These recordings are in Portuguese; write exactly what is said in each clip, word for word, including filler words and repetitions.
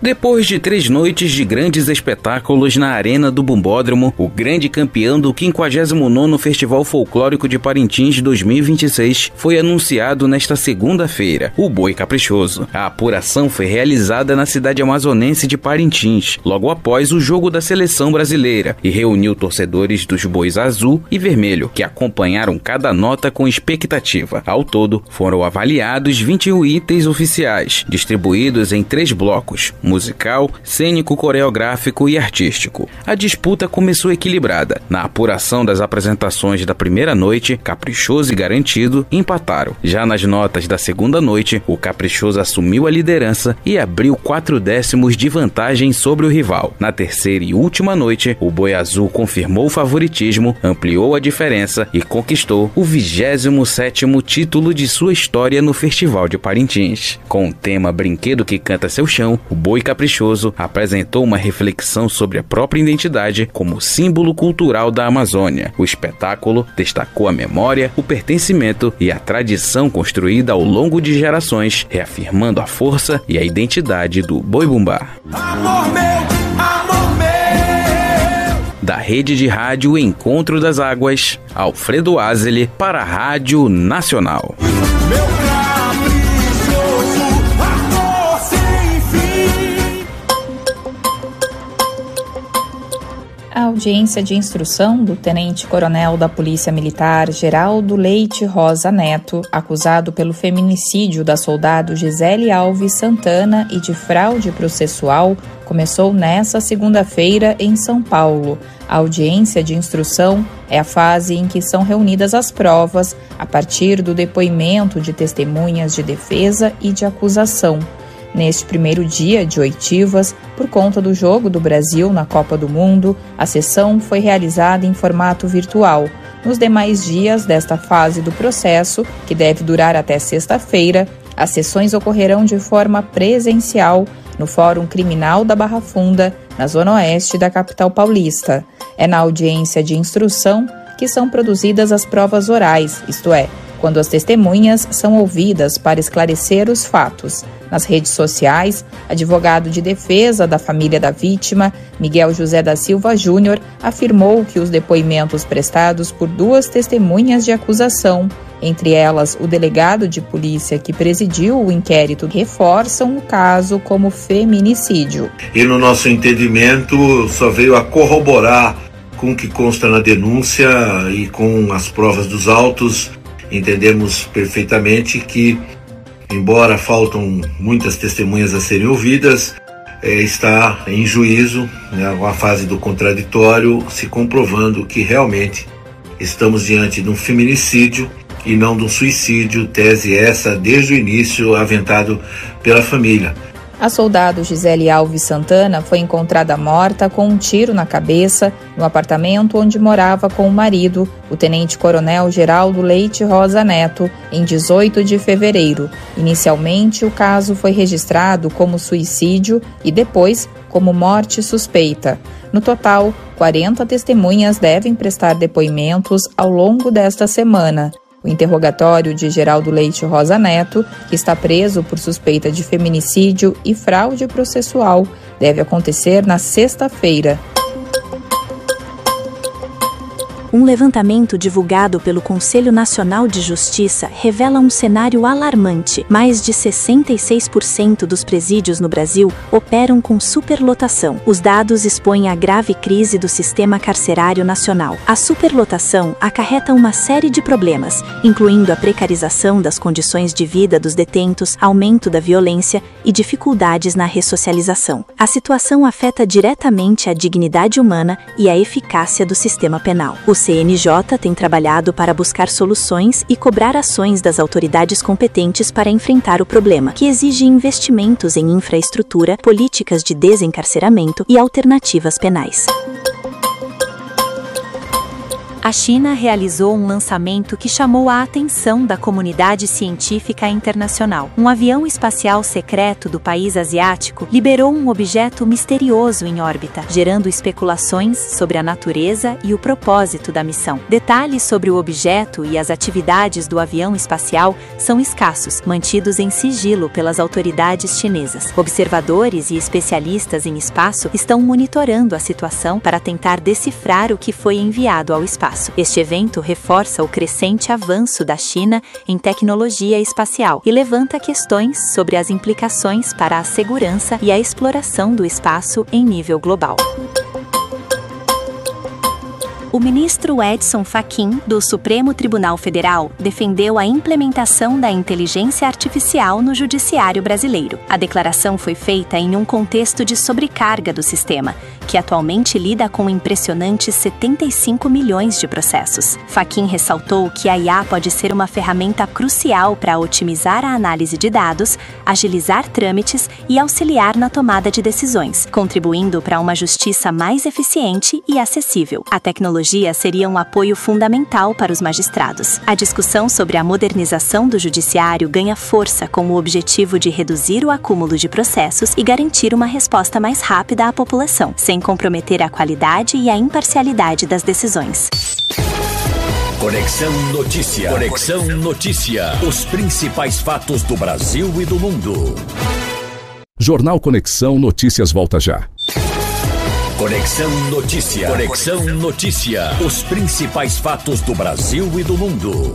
Depois de três noites de grandes espetáculos na Arena do Bumbódromo, o grande campeão do quinquagésimo nono Festival Folclórico de Parintins dois mil e vinte e seis foi anunciado nesta segunda-feira, o Boi Caprichoso. A apuração foi realizada na cidade amazonense de Parintins, logo após o jogo da seleção brasileira, e reuniu torcedores dos bois azul e vermelho, que acompanharam cada nota com expectativa. Ao todo, foram avaliados vinte e um itens oficiais, distribuídos em três blocos: musical, cênico, coreográfico e artístico. A disputa começou equilibrada. Na apuração das apresentações da primeira noite, Caprichoso e Garantido empataram. Já nas notas da segunda noite, o Caprichoso assumiu a liderança e abriu quatro décimos de vantagem sobre o rival. Na terceira e última noite, o Boi Azul confirmou o favoritismo, ampliou a diferença e conquistou o vigésimo sétimo título de sua história no Festival de Parintins. Com o tema Brinquedo que Canta Seu Chão, o Boi Caprichoso apresentou uma reflexão sobre a própria identidade como símbolo cultural da Amazônia. O espetáculo destacou a memória, o pertencimento e a tradição construída ao longo de gerações, reafirmando a força e a identidade do Boi Bumbá. Amor meu, amor meu. Da rede de rádio Encontro das Águas, Alfredo Azeli para a Rádio Nacional. Meu caprichoso, amor sem fim. A audiência de instrução do tenente-coronel da Polícia Militar Geraldo Leite Rosa Neto, acusado pelo feminicídio da soldado Gisele Alves Santana e de fraude processual, começou nesta segunda-feira em São Paulo. A audiência de instrução é a fase em que são reunidas as provas a partir do depoimento de testemunhas de defesa e de acusação. Neste primeiro dia de oitivas, por conta do jogo do Brasil na Copa do Mundo, a sessão foi realizada em formato virtual. Nos demais dias desta fase do processo, que deve durar até sexta-feira, as sessões ocorrerão de forma presencial no Fórum Criminal da Barra Funda, na zona oeste da capital paulista. É na audiência de instrução que são produzidas as provas orais, isto é, quando as testemunhas são ouvidas para esclarecer os fatos. Nas redes sociais, advogado de defesa da família da vítima, Miguel José da Silva Júnior, afirmou que os depoimentos prestados por duas testemunhas de acusação, entre elas o delegado de polícia que presidiu o inquérito, reforçam o caso como feminicídio. E no nosso entendimento só veio a corroborar com o que consta na denúncia e com as provas dos autos. Entendemos perfeitamente que, embora faltam muitas testemunhas a serem ouvidas, é, está em juízo, né, a fase do contraditório, se comprovando que realmente estamos diante de um feminicídio e não de um suicídio, tese essa desde o início aventado pela família. A soldado Gisele Alves Santana foi encontrada morta com um tiro na cabeça no apartamento onde morava com o marido, o tenente-coronel Geraldo Leite Rosa Neto, em dezoito de fevereiro. Inicialmente, o caso foi registrado como suicídio e depois como morte suspeita. No total, quarenta testemunhas devem prestar depoimentos ao longo desta semana. O interrogatório de Geraldo Leite Rosa Neto, que está preso por suspeita de feminicídio e fraude processual, deve acontecer na sexta-feira. Um levantamento divulgado pelo Conselho Nacional de Justiça revela um cenário alarmante. Mais de sessenta e seis por cento dos presídios no Brasil operam com superlotação. Os dados expõem a grave crise do sistema carcerário nacional. A superlotação acarreta uma série de problemas, incluindo a precarização das condições de vida dos detentos, aumento da violência e dificuldades na ressocialização. A situação afeta diretamente a dignidade humana e a eficácia do sistema penal. O C N J tem trabalhado para buscar soluções e cobrar ações das autoridades competentes para enfrentar o problema, que exige investimentos em infraestrutura, políticas de desencarceramento e alternativas penais. A China realizou um lançamento que chamou a atenção da comunidade científica internacional. Um avião espacial secreto do país asiático liberou um objeto misterioso em órbita, gerando especulações sobre a natureza e o propósito da missão. Detalhes sobre o objeto e as atividades do avião espacial são escassos, mantidos em sigilo pelas autoridades chinesas. Observadores e especialistas em espaço estão monitorando a situação para tentar decifrar o que foi enviado ao espaço. Este evento reforça o crescente avanço da China em tecnologia espacial e levanta questões sobre as implicações para a segurança e a exploração do espaço em nível global. O ministro Edson Fachin, do Supremo Tribunal Federal, defendeu a implementação da inteligência artificial no judiciário brasileiro. A declaração foi feita em um contexto de sobrecarga do sistema, que atualmente lida com impressionantes setenta e cinco milhões de processos. Fachin ressaltou que a I A pode ser uma ferramenta crucial para otimizar a análise de dados, agilizar trâmites e auxiliar na tomada de decisões, contribuindo para uma justiça mais eficiente e acessível. A tecnologia seria um apoio fundamental para os magistrados. A discussão sobre a modernização do judiciário ganha força com o objetivo de reduzir o acúmulo de processos e garantir uma resposta mais rápida à população, sem comprometer a qualidade e a imparcialidade das decisões. Conexão Notícia. Conexão Notícia. Os principais fatos do Brasil e do mundo. Jornal Conexão Notícias volta já. Conexão Notícia. Conexão Notícia. Os principais fatos do Brasil e do mundo.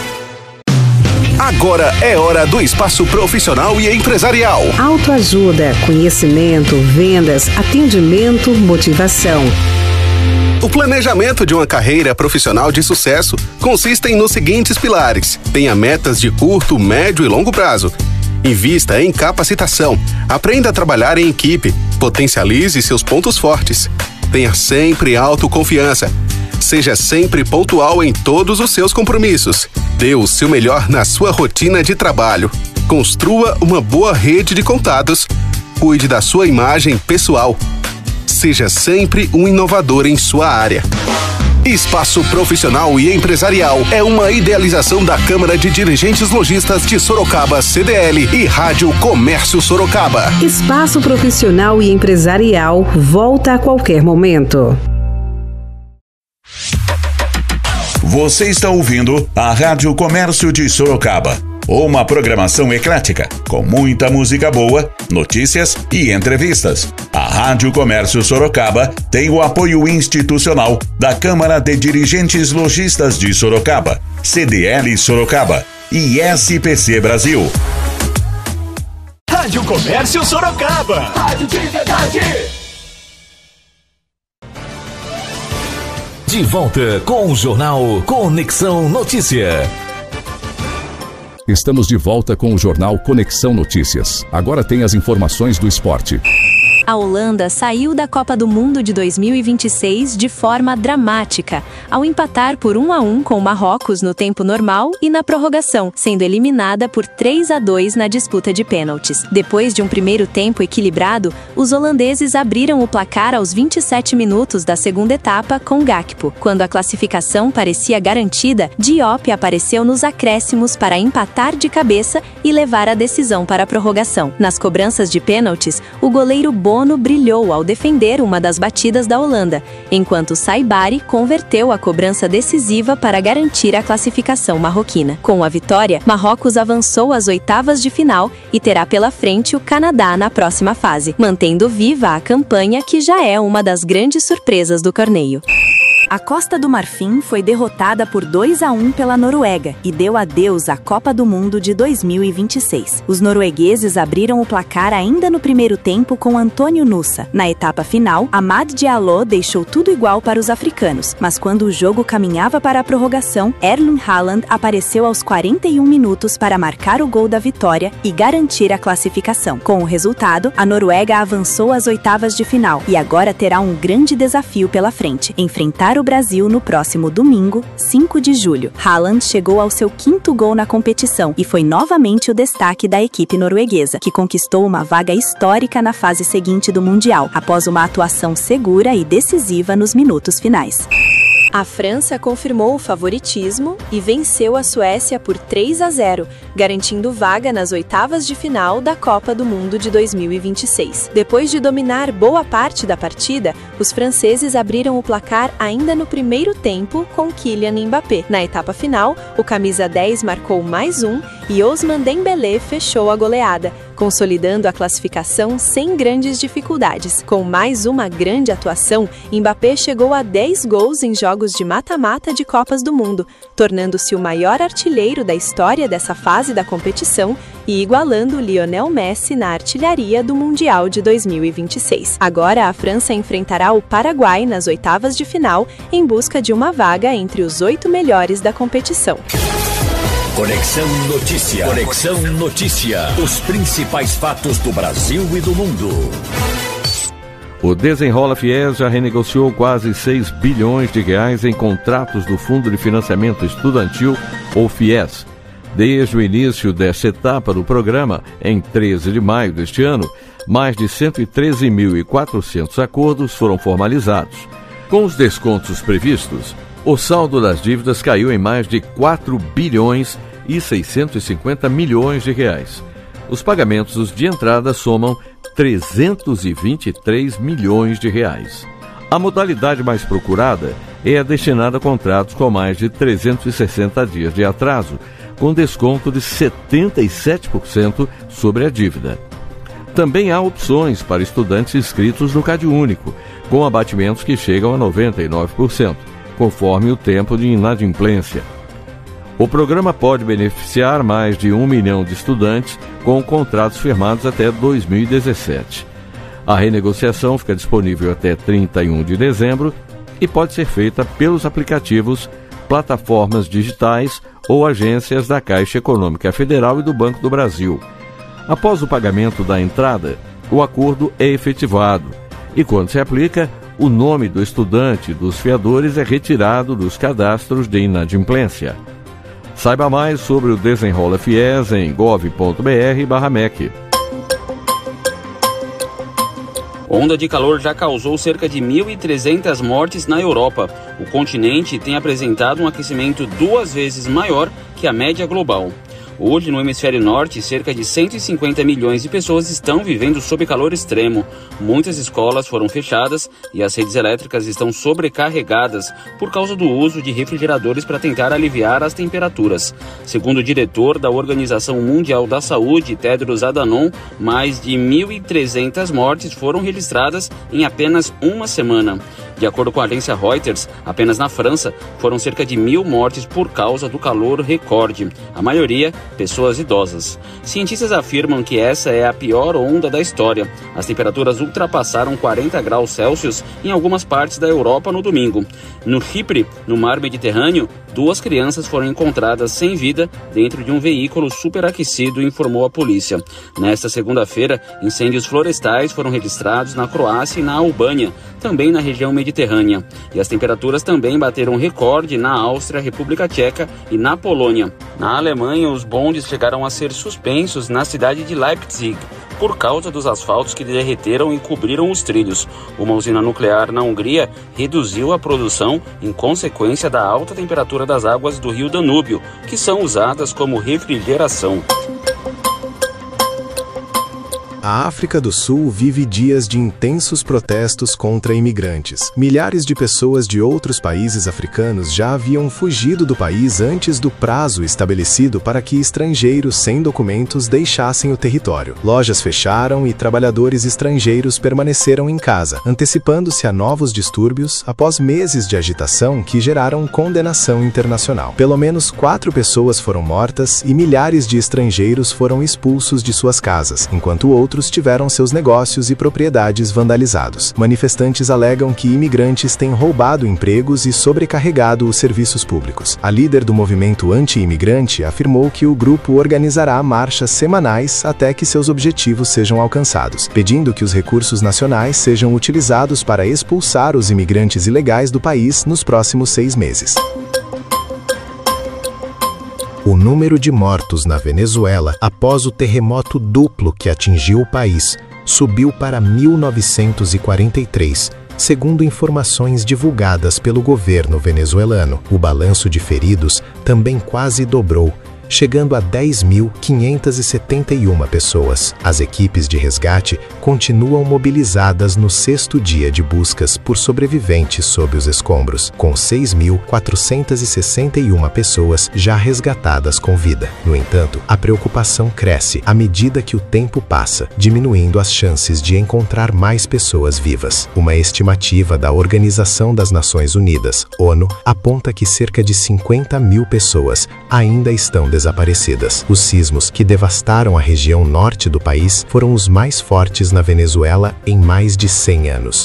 Agora é hora do espaço profissional e empresarial. Autoajuda, conhecimento, vendas, atendimento, motivação. O planejamento de uma carreira profissional de sucesso consiste nos seguintes pilares. Tenha metas de curto, médio e longo prazo. Invista em capacitação. Aprenda a trabalhar em equipe. Potencialize seus pontos fortes. Tenha sempre autoconfiança. Seja sempre pontual em todos os seus compromissos. Dê o seu melhor na sua rotina de trabalho. Construa uma boa rede de contatos. Cuide da sua imagem pessoal. Seja sempre um inovador em sua área. Espaço Profissional e Empresarial é uma idealização da Câmara de Dirigentes Lojistas de Sorocaba, C D L, e Rádio Comércio Sorocaba. Espaço Profissional e Empresarial volta a qualquer momento. Você está ouvindo a Rádio Comércio de Sorocaba. Uma programação eclética, com muita música boa, notícias e entrevistas. A Rádio Comércio Sorocaba tem o apoio institucional da Câmara de Dirigentes Lojistas de Sorocaba, C D L Sorocaba e S P C Brasil. Rádio Comércio Sorocaba. Rádio de verdade. De volta com o jornal Conexão Notícia. Estamos de volta com o jornal Conexão Notícias. Agora tem as informações do esporte. A Holanda saiu da Copa do Mundo de dois mil e vinte e seis de forma dramática, ao empatar por um a um com Marrocos no tempo normal e na prorrogação, sendo eliminada por três a dois na disputa de pênaltis. Depois de um primeiro tempo equilibrado, os holandeses abriram o placar aos vinte e sete minutos da segunda etapa com Gakpo. Quando a classificação parecia garantida, Diop apareceu nos acréscimos para empatar de cabeça e levar a decisão para a prorrogação. Nas cobranças de pênaltis, o goleiro Bono brilhou ao defender uma das batidas da Holanda, enquanto Saibari converteu a cobrança decisiva para garantir a classificação marroquina. Com a vitória, Marrocos avançou às oitavas de final e terá pela frente o Canadá na próxima fase, mantendo viva a campanha que já é uma das grandes surpresas do torneio. A Costa do Marfim foi derrotada por dois a um pela Noruega e deu adeus à Copa do Mundo de dois mil e vinte e seis. Os noruegueses abriram o placar ainda no primeiro tempo com Antônio Nusa. Na etapa final, Amad Diallo deixou tudo igual para os africanos, mas quando o jogo caminhava para a prorrogação, Erling Haaland apareceu aos quarenta e um minutos para marcar o gol da vitória e garantir a classificação. Com o resultado, a Noruega avançou às oitavas de final e agora terá um grande desafio pela frente: enfrentar o Brasil no próximo domingo, cinco de julho. Haaland chegou ao seu quinto gol na competição e foi novamente o destaque da equipe norueguesa, que conquistou uma vaga histórica na fase seguinte do Mundial, após uma atuação segura e decisiva nos minutos finais. A França confirmou o favoritismo e venceu a Suécia por três a zero, garantindo vaga nas oitavas de final da Copa do Mundo de dois mil e vinte e seis. Depois de dominar boa parte da partida, os franceses abriram o placar ainda no primeiro tempo com Kylian Mbappé. Na etapa final, o camisa dez marcou mais um e Ousmane Dembélé fechou a goleada, consolidando a classificação sem grandes dificuldades. Com mais uma grande atuação, Mbappé chegou a dez gols em jogos de mata-mata de Copas do Mundo, tornando-se o maior artilheiro da história dessa fase da competição e igualando Lionel Messi na artilharia do Mundial de dois mil e vinte e seis. Agora, a França enfrentará o Paraguai nas oitavas de final em busca de uma vaga entre os oito melhores da competição. Conexão Notícia. Conexão Notícia. Os principais fatos do Brasil e do mundo. O Desenrola Fies já renegociou quase seis bilhões de reais em contratos do Fundo de Financiamento Estudantil, ou Fies. Desde o início desta etapa do programa, em treze de maio deste ano, mais de cento e treze mil e quatrocentos acordos foram formalizados. Com os descontos previstos, o saldo das dívidas caiu em mais de quatro bilhões e seiscentos e cinquenta milhões de reais. Os pagamentos de entrada somam trezentos e vinte e três milhões de reais. A modalidade mais procurada é a destinada a contratos com mais de trezentos e sessenta dias de atraso, com desconto de setenta e sete por cento sobre a dívida. Também há opções para estudantes inscritos no CadÚnico, com abatimentos que chegam a noventa e nove por cento, conforme o tempo de inadimplência. O programa pode beneficiar mais de um milhão de estudantes com contratos firmados até dois mil e dezessete. A renegociação fica disponível até trinta e um de dezembro e pode ser feita pelos aplicativos, plataformas digitais ou agências da Caixa Econômica Federal e do Banco do Brasil. Após o pagamento da entrada, o acordo é efetivado e, quando se aplica, o nome do estudante e dos fiadores é retirado dos cadastros de inadimplência. Saiba mais sobre o Desenrola Fies em gov ponto br barra M E C. Onda de calor já causou cerca de mil e trezentas mortes na Europa. O continente tem apresentado um aquecimento duas vezes maior que a média global. Hoje, no hemisfério norte, cerca de cento e cinquenta milhões de pessoas estão vivendo sob calor extremo. Muitas escolas foram fechadas e as redes elétricas estão sobrecarregadas por causa do uso de refrigeradores para tentar aliviar as temperaturas. Segundo o diretor da Organização Mundial da Saúde, Tedros Adhanom, mais de mil e trezentas mortes foram registradas em apenas uma semana. De acordo com a agência Reuters, apenas na França foram cerca de mil mortes por causa do calor recorde, a maioria pessoas idosas. Cientistas afirmam que essa é a pior onda da história. As temperaturas ultrapassaram quarenta graus Celsius em algumas partes da Europa no domingo. No Chipre, no mar Mediterrâneo, duas crianças foram encontradas sem vida dentro de um veículo superaquecido, informou a polícia. Nesta segunda-feira, incêndios florestais foram registrados na Croácia e na Albânia, também na região mediterrânea. E as temperaturas também bateram recorde na Áustria, República Tcheca e na Polônia. Na Alemanha, os bondes chegaram a ser suspensos na cidade de Leipzig por causa dos asfaltos que derreteram e cobriram os trilhos. Uma usina nuclear na Hungria reduziu a produção em consequência da alta temperatura das águas do rio Danúbio, que são usadas como refrigeração. A África do Sul vive dias de intensos protestos contra imigrantes. Milhares de pessoas de outros países africanos já haviam fugido do país antes do prazo estabelecido para que estrangeiros sem documentos deixassem o território. Lojas fecharam e trabalhadores estrangeiros permaneceram em casa, antecipando-se a novos distúrbios após meses de agitação que geraram condenação internacional. Pelo menos quatro pessoas foram mortas e milhares de estrangeiros foram expulsos de suas casas, enquanto outros Outros tiveram seus negócios e propriedades vandalizados. Manifestantes alegam que imigrantes têm roubado empregos e sobrecarregado os serviços públicos. A líder do movimento anti-imigrante afirmou que o grupo organizará marchas semanais até que seus objetivos sejam alcançados, pedindo que os recursos nacionais sejam utilizados para expulsar os imigrantes ilegais do país nos próximos seis meses. O número de mortos na Venezuela após o terremoto duplo que atingiu o país subiu para mil novecentos e quarenta e três, segundo informações divulgadas pelo governo venezuelano. O balanço de feridos também quase dobrou, chegando a dez mil quinhentas e setenta e uma pessoas. As equipes de resgate continuam mobilizadas no sexto dia de buscas por sobreviventes sob os escombros, com seis mil quatrocentas e sessenta e uma pessoas já resgatadas com vida. No entanto, a preocupação cresce à medida que o tempo passa, diminuindo as chances de encontrar mais pessoas vivas. Uma estimativa da Organização das Nações Unidas, ONU, aponta que cerca de cinquenta mil pessoas ainda estão desaparecidas. desaparecidas. Os sismos que devastaram a região norte do país foram os mais fortes na Venezuela em mais de cem anos.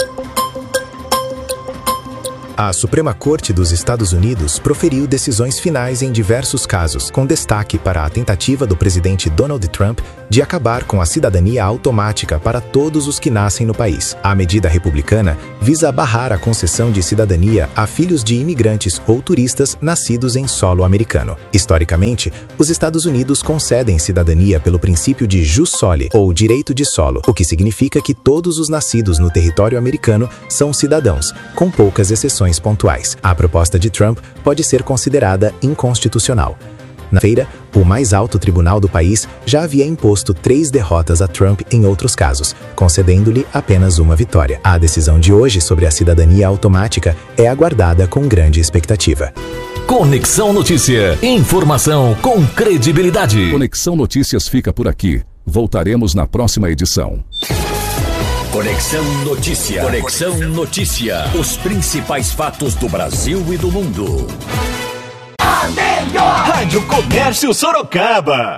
A Suprema Corte dos Estados Unidos proferiu decisões finais em diversos casos, com destaque para a tentativa do presidente Donald Trump de acabar com a cidadania automática para todos os que nascem no país. A medida republicana visa barrar a concessão de cidadania a filhos de imigrantes ou turistas nascidos em solo americano. Historicamente, os Estados Unidos concedem cidadania pelo princípio de jus soli, ou direito de solo, o que significa que todos os nascidos no território americano são cidadãos, com poucas exceções pontuais. A proposta de Trump pode ser considerada inconstitucional. Na feira, o mais alto tribunal do país já havia imposto três derrotas a Trump em outros casos, concedendo-lhe apenas uma vitória. A decisão de hoje sobre a cidadania automática é aguardada com grande expectativa. Conexão Notícia. Informação com credibilidade. Conexão Notícias fica por aqui. Voltaremos na próxima edição. Conexão Notícia. Conexão Notícia. Os principais fatos do Brasil e do mundo. A melhor Rádio Comércio Sorocaba.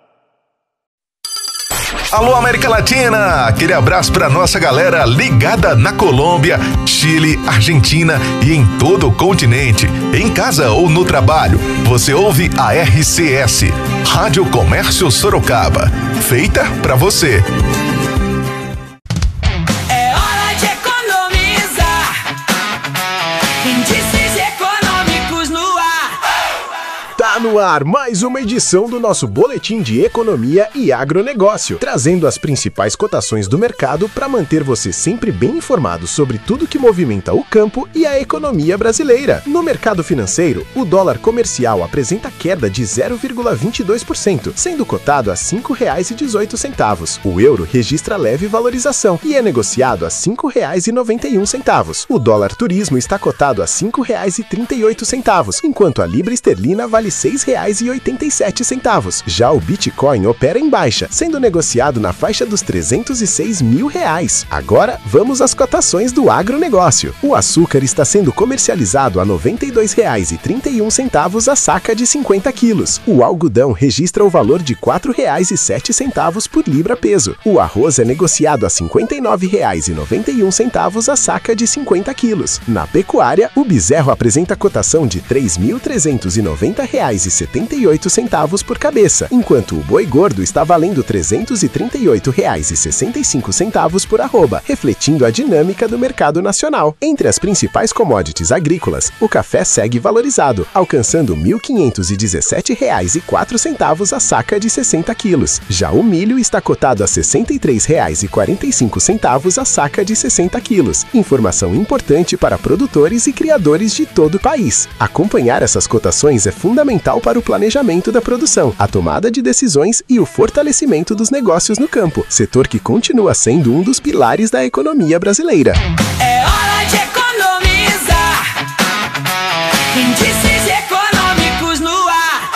Alô, América Latina! Aquele abraço para nossa galera ligada na Colômbia, Chile, Argentina e em todo o continente. Em casa ou no trabalho, você ouve a R C S, Rádio Comércio Sorocaba. Feita para você. É hora de economizar. Índices econômicos no ar. Tá no ar mais uma edição do nosso Boletim de Economia e Agronegócio, trazendo as principais cotações do mercado para manter você sempre bem informado sobre tudo que movimenta o campo e a economia brasileira. No mercado financeiro, o dólar comercial apresenta queda de zero vírgula vinte e dois por cento, sendo cotado a cinco reais e dezoito centavos. O euro registra leve valorização e é negociado a cinco reais e noventa e um centavos. O dólar turismo está cotado a cinco reais e trinta e oito centavos, enquanto a libra esterlina vale seis reais e oitenta e sete centavos. Já o Bitcoin opera em baixa, sendo negociado na faixa dos trezentos e seis mil reais. Agora, vamos às cotações do agronegócio. O açúcar está sendo comercializado a noventa e dois reais e trinta e um centavos a saca de cinquenta quilos. O algodão registra o valor de quatro reais e sete centavos por libra peso. O arroz é negociado a cinquenta e nove reais e noventa e um centavos a saca de cinquenta quilos. Na pecuária, o bezerro apresenta cotação de três mil trezentos e noventa reais e setenta e oito centavos por cabeça, enquanto o boi gordo está valendo trezentos e trinta e oito reais e sessenta e cinco centavos por arroba, refletindo a dinâmica do mercado nacional. Entre as principais commodities agrícolas, o café segue valorizado, alcançando mil quinhentos e dezessete reais e quatro centavos a saca de sessenta quilos. Já o milho está cotado a sessenta e três reais e quarenta e cinco centavos a saca de sessenta quilos. Informação importante para produtores e criadores de todo o país. Acompanhar essas cotações é fundamental para o planejamento da produção, a tomada de decisões e o fortalecimento dos negócios no campo, setor que continua sendo um dos pilares da economia brasileira. É hora de economizar. Índices econômicos no ar.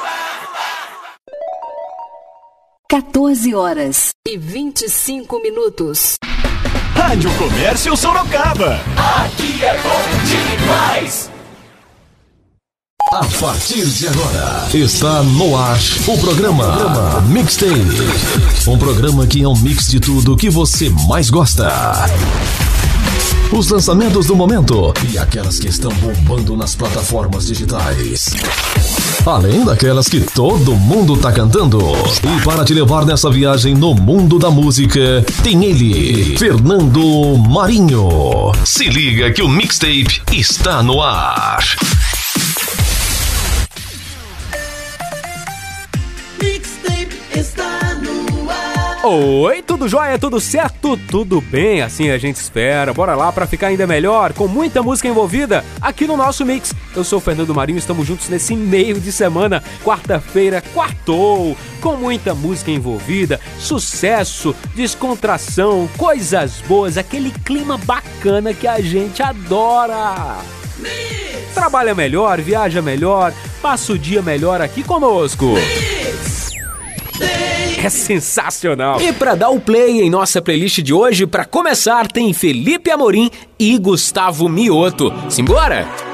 quatorze horas e vinte e cinco minutos. Rádio Comércio Sorocaba. Aqui é bom demais. A partir de agora, está no ar o programa, programa Mixtape. Um programa que é um mix de tudo que você mais gosta. Os lançamentos do momento e aquelas que estão bombando nas plataformas digitais. Além daquelas que todo mundo tá cantando. E para te levar nessa viagem no mundo da música, tem ele, Fernando Marinho. Se liga que o Mixtape está no ar. Mixtape está no ar. Oi, tudo jóia, tudo certo, tudo bem, assim a gente espera. Bora lá pra ficar ainda melhor, com muita música envolvida aqui no nosso Mix. Eu sou o Fernando Marinho, estamos juntos nesse meio de semana, quarta-feira, quartou, com muita música envolvida, sucesso, descontração, coisas boas, aquele clima bacana que a gente adora. Mix. Trabalha melhor, viaja melhor, passa o dia melhor aqui conosco. Mix. É sensacional! E para dar o play em nossa playlist de hoje, para começar, tem Felipe Amorim e Gustavo Mioto. Simbora!